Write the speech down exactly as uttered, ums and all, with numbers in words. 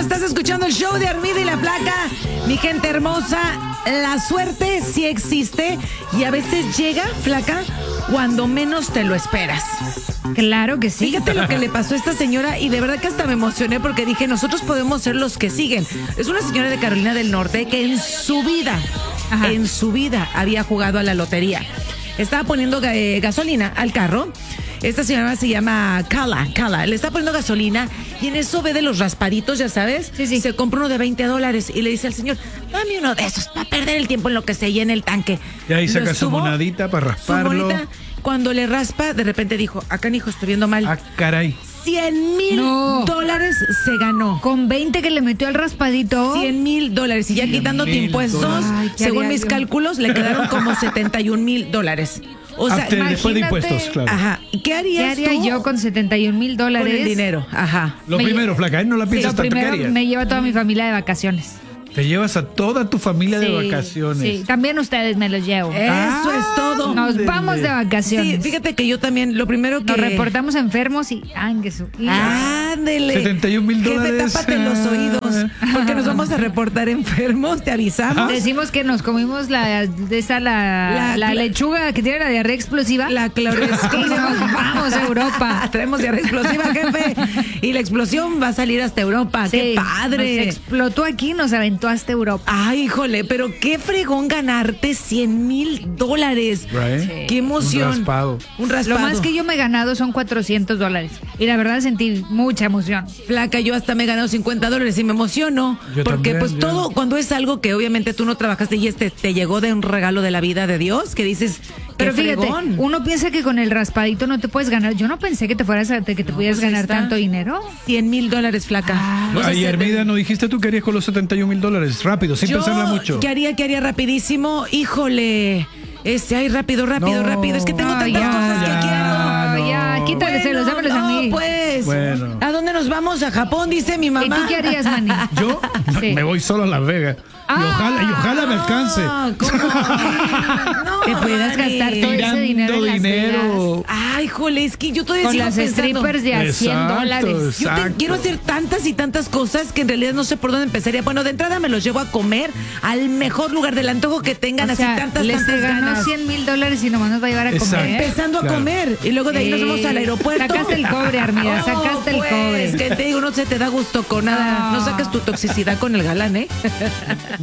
Estás escuchando el show de Armida y la Flaca. Mi gente hermosa, la suerte sí existe y a veces llega, Flaca, cuando menos te lo esperas. Claro que sí. Fíjate lo que le pasó a esta señora y de verdad que hasta me emocioné porque dije, nosotros podemos ser los que siguen. Es una señora de Carolina del Norte que en su vida, Ajá. en su vida había jugado a la lotería. Estaba poniendo eh, gasolina al carro. Esta señora se llama Kala, Kala. Le está poniendo gasolina y en eso ve de los raspaditos, ya sabes. Sí, sí. Se compra uno de veinte dólares y le dice al señor, dame uno de esos para perder el tiempo en lo que se llena el tanque. Y ahí saca Lo su estuvo, monadita para rasparlo. Su monita, cuando le raspa, de repente dijo, acá hijo, estoy viendo mal. Ah, caray. cien mil No. dólares se ganó. Con veinte que le metió al raspadito. cien mil dólares. Y ya quitándote impuestos, Ay, ¿qué según haría mis yo? cálculos, le quedaron como setenta y un mil dólares. O sea, Hasta después de imagínate- impuestos, claro. ajá. ¿Qué ¿Qué harías haría tú yo con setenta y un mil con dólares? el dinero? Ajá. Lo Me primero, lle- Flaca, ¿eh? No la Sí, piensas lo tanto. ¿Qué primero harías? me llevo a toda mi familia de vacaciones. Te llevas a toda tu familia de Sí, vacaciones. Sí, también ustedes me los llevo. Eso Ah, es todo. Nos ándele. vamos de vacaciones. Sí, fíjate que yo también, lo primero que... Nos reportamos enfermos y... ¡Ay, su... y- Ándele. setenta y un mil Jefe, dólares. tápate los oídos, porque nos vamos a reportar enfermos, te avisamos. Decimos que nos comimos la de esa la, La- la la- lechuga que tiene la diarrea explosiva. La y clorexquina. nos vamos a Europa. Traemos diarrea explosiva, jefe. Y la explosión va a salir hasta Europa. Sí, ¡Qué padre! Nos explotó aquí, nos aventó hasta Europa. Ay, híjole, pero qué fregón ganarte cien mil dólares. Right. Qué emoción. Un raspado. Un raspado. Lo más que yo me he ganado son cuatrocientos dólares. Y la verdad sentí mucha emoción. Flaca, yo hasta me he ganado cincuenta dólares y me emociono. Yo porque también, pues yo. todo, cuando es algo que obviamente tú no trabajaste y este te llegó de un regalo de la vida de Dios, que dices, qué Pero fíjate, fregón. uno piensa que con el raspadito no te puedes ganar. Yo no pensé que te fueras a, que te pudieras pues ahí ganar está. tanto dinero. cien mil dólares, Flaca. O sea, Ay, se- Hermida, ¿no dijiste tú que harías con los setenta y un mil dólares? Rápido, sin Yo, pensarla mucho. ¿Qué haría? ¿Qué haría rapidísimo? Híjole. Este, ay, rápido, rápido, No. rápido. Es que tengo Ay, tantas ya, cosas ya, que quiero. Ay, ya, no. quítaleselos, dámelos a no, mí. pues. Bueno. ¿A dónde nos vamos? A Japón, dice mi ¿Y mamá. tú qué harías, Manny? Yo Sí. me voy solo a Las Vegas. Y Ah. ojalá, y ojalá me alcance. Ah, ¿cómo? No, Te pudieras Manny. gastar todo ese dinero en Las dinero. Ay, jole, es que yo todavía Con sigo las pensando. strippers de a cien Exacto, dólares. Yo te- exacto. quiero hacer tantas y tantas cosas que en realidad no sé por dónde empezaría. Bueno, de entrada me los llevo a comer al mejor lugar del antojo que tengan, O así sea, tantas, les tantas ganó ganas. cien mil dólares y nomás nos va a llevar a Exacto. comer. Empezando a Claro. comer y luego de ahí nos Sí. vamos al aeropuerto. Sacaste el cobre, Armida, Oh, sacaste el pues, cobre. que te digo, no se te da gusto con nada. No. No sacas tu toxicidad con el galán, ¿eh?